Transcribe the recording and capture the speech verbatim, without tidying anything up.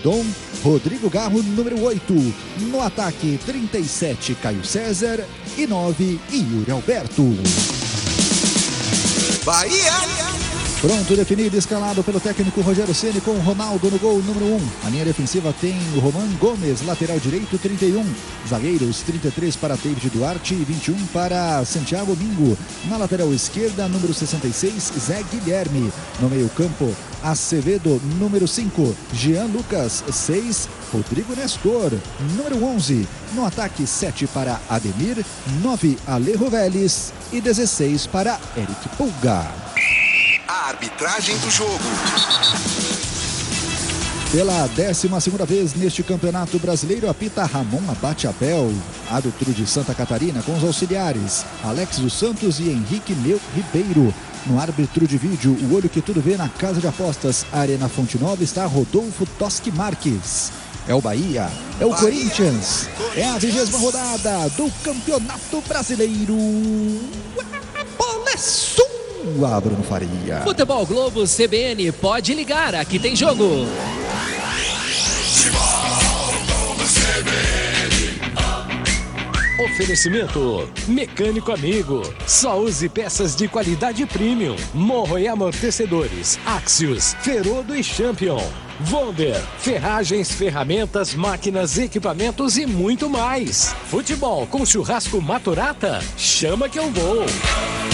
Dom, Rodrigo Garro, número oito. No ataque, trinta e sete, Caio César e nove, Yuri Alberto. Bahia! Pronto, definido, escalado pelo técnico Rogério Ceni com Ronaldo no gol número um. A linha defensiva tem o Roman Gomes, lateral direito, trinta e um. Zagueiros, trinta e três para David Duarte e vinte e um para Santiago Mingo. Na lateral esquerda, número sessenta e seis, Zé Guilherme. No meio campo, Acevedo, número cinco, Jean Lucas, seis, Rodrigo Nestor, número onze. No ataque, sete para Ademir, nove, Alejo Vélez e dezesseis para Eric Pulga. A arbitragem do jogo. Pela décima segunda vez neste campeonato brasileiro, apita Ramon Abate Abel, árbitro de Santa Catarina, com os auxiliares Alex dos Santos e Henrique Meu Ribeiro. No árbitro de vídeo, o olho que tudo vê na casa de apostas Arena Fonte Nova, está Rodolfo Toschi Marques. É o Bahia, é o Bahia. Corinthians, é a vigésima rodada do Campeonato Brasileiro. Bola é sua, Bruno Faria. Futebol Globo C B N, pode ligar, aqui tem jogo. Oferecimento Mecânico Amigo. Só use peças de qualidade premium. Morro e amortecedores, Axios, Ferodo e Champion. Wonder, ferragens, ferramentas, máquinas, equipamentos e muito mais. Futebol com churrasco Maturata? Chama que eu vou.